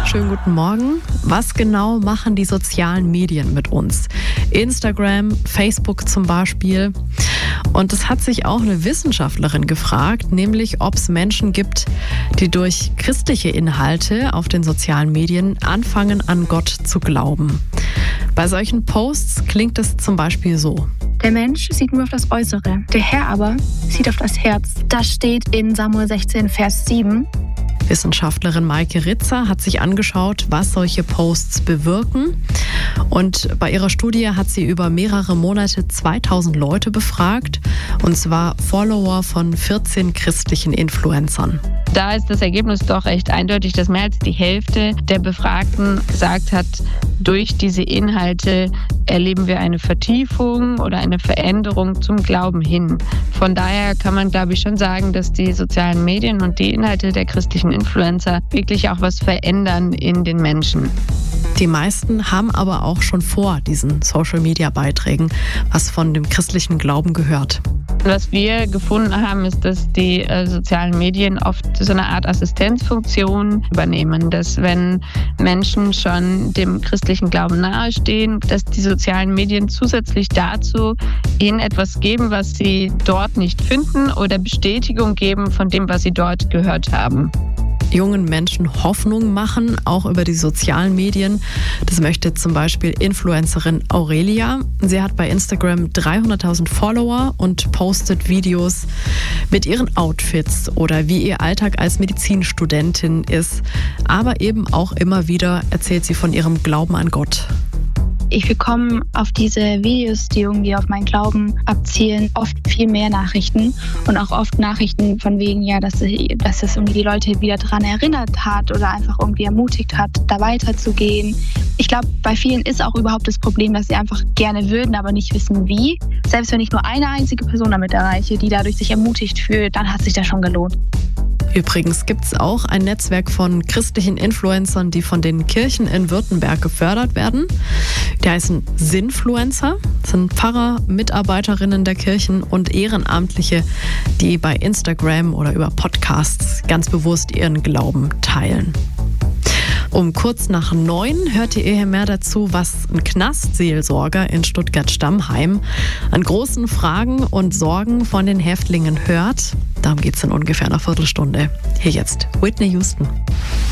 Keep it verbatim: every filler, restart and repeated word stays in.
Schönen guten Morgen. Was genau machen die sozialen Medien mit uns? Instagram, Facebook zum Beispiel. Und es hat sich auch eine Wissenschaftlerin gefragt, nämlich ob es Menschen gibt, die durch christliche Inhalte auf den sozialen Medien anfangen, an Gott zu glauben. Bei solchen Posts klingt es zum Beispiel so. Der Mensch sieht nur auf das Äußere, der Herr aber sieht auf das Herz. Das steht in Samuel sechzehn, Vers sieben. Wissenschaftlerin Maike Ritzer hat sich angeschaut, was solche Posts bewirken. Und bei ihrer Studie hat sie über mehrere Monate zweitausend Leute befragt, und zwar Follower von vierzehn christlichen Influencern. Da ist das Ergebnis doch recht eindeutig, dass mehr als die Hälfte der Befragten gesagt hat, durch diese Inhalte erleben wir eine Vertiefung oder eine Veränderung zum Glauben hin. Von daher kann man, glaube ich, schon sagen, dass die sozialen Medien und die Inhalte der christlichen Influencer wirklich auch was verändern in den Menschen. Die meisten haben aber auch schon vor diesen Social-Media-Beiträgen was von dem christlichen Glauben gehört. Was wir gefunden haben, ist, dass die äh, sozialen Medien oft so eine Art Assistenzfunktion übernehmen, dass wenn Menschen schon dem christlichen Glauben nahestehen, dass die sozialen Medien zusätzlich dazu ihnen etwas geben, was sie dort nicht finden, oder Bestätigung geben von dem, was sie dort gehört haben. Jungen Menschen Hoffnung machen, auch über die sozialen Medien. Das möchte zum Beispiel Influencerin Aurelia. Sie hat bei Instagram dreihunderttausend Follower und postet Videos mit ihren Outfits oder wie ihr Alltag als Medizinstudentin ist. Aber eben auch immer wieder erzählt sie von ihrem Glauben an Gott. Ich bekomme auf diese Videos, die irgendwie auf meinen Glauben abzielen, oft viel mehr Nachrichten und auch oft Nachrichten von wegen, ja, dass, ich, dass es irgendwie die Leute wieder daran erinnert hat oder einfach irgendwie ermutigt hat, da weiterzugehen. Ich glaube, bei vielen ist auch überhaupt das Problem, dass sie einfach gerne würden, aber nicht wissen wie. Selbst wenn ich nur eine einzige Person damit erreiche, die dadurch sich ermutigt fühlt, dann hat sich das schon gelohnt. Übrigens gibt es auch ein Netzwerk von christlichen Influencern, die von den Kirchen in Württemberg gefördert werden. Die heißen Sinfluencer. Das sind Pfarrer, Mitarbeiterinnen der Kirchen und Ehrenamtliche, die bei Instagram oder über Podcasts ganz bewusst ihren Glauben teilen. Um kurz nach neun hört ihr hier mehr dazu, was ein Knastseelsorger in Stuttgart-Stammheim an großen Fragen und Sorgen von den Häftlingen hört. Darum geht es in ungefähr einer Viertelstunde. Hier jetzt Whitney Houston.